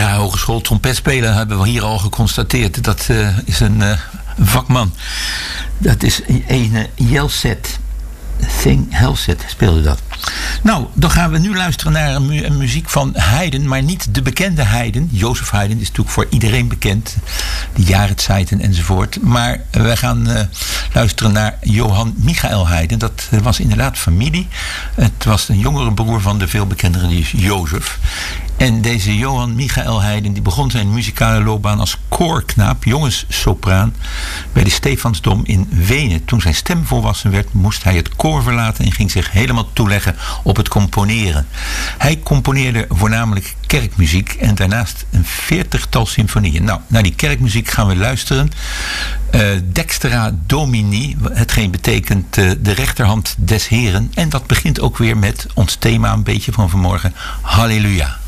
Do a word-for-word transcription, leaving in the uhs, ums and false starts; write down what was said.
Ja, hogeschool trompetspelen hebben we hier al geconstateerd. Dat uh, is een uh, vakman. Dat is een Jelset. Thing Helset speelde dat. Nou, dan gaan we nu luisteren naar een, mu- een muziek van Haydn, maar niet de bekende Haydn. Jozef Haydn is natuurlijk voor iedereen bekend. De Jahrzeiten enzovoort. Maar we gaan uh, luisteren naar Johann Michael Haydn. Dat uh, was inderdaad familie. Het was een jongere broer van de veel bekendere Jozef. En deze Johann Michael Haydn die begon zijn muzikale loopbaan als koorknaap, jongenssopraan, bij de Stefansdom in Wenen. Toen zijn stem volwassen werd, moest hij het koor verlaten en ging zich helemaal toeleggen op het componeren. Hij componeerde voornamelijk kerkmuziek en daarnaast een veertigtal symfonieën. Nou, naar die kerkmuziek gaan we luisteren. Uh, Dextra Domini, hetgeen betekent uh, de rechterhand des Heren. En dat begint ook weer met ons thema een beetje van vanmorgen. Halleluja.